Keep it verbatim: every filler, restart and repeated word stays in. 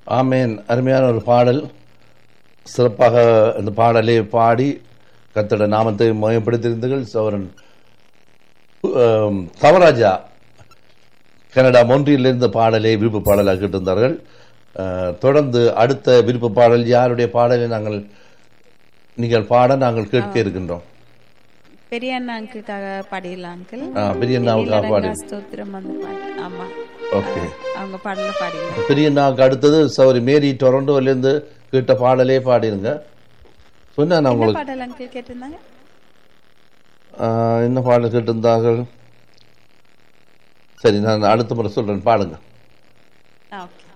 ஆமேன். அருமையான ஒரு பாடல். சிறப்பாக இந்த பாடலை பாடி கர்த்தருடைய நாமத்தை மயப்படுத்தியிருந்தீர்கள். சோரன் தவராஜா கனடா மொன்றியிலிருந்து பாடலை விருப்ப பாடலாக கேட்டிருந்தார்கள். தொடர்ந்து அடுத்த விருப்ப பாடல் யாருடைய பாடலை நாங்கள் நீங்கள் பாட நாங்கள் கேட்க இருக்கின்றோம்? பெரிய அண்ணா அங்கிளுக்காக பாடிடலாம் அங்கிள். பெரிய அண்ணாவுக்காக பாடி ஸ்தோத்திரம் அந்த பாட்டு. ஆமா, ஓகே, அவங்க பாடல பாடிடலாம். பெரிய அண்ணாவுக்கு அடுத்தது சௌரி மேரி டொரண்டோல இருந்து கேட்ட பாடலே பாடிருங்க. சொன்ன நான் உங்களுக்கு பாடல் அங்கிள் கேட்டிருந்தாங்க. என்ன பாடல் கேட்டிருந்தார்கள்? சரி, நான் அடுத்த முறை சொல்றேன், பாடுங்க. ஓகே.